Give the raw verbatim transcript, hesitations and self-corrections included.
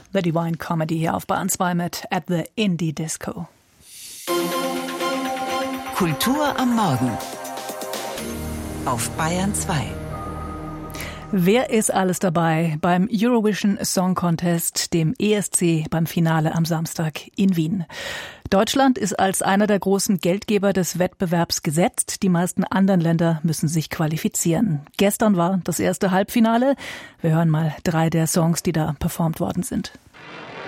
The Divine Comedy hier auf Bayern zwei mit At the Indie Disco. Kultur am Morgen auf Bayern zwei. Wer ist alles dabei beim Eurovision Song Contest, dem E S C, beim Finale am Samstag in Wien? Deutschland ist als einer der großen Geldgeber des Wettbewerbs gesetzt. Die meisten anderen Länder müssen sich qualifizieren. Gestern war das erste Halbfinale. Wir hören mal drei der Songs, die da performt worden sind.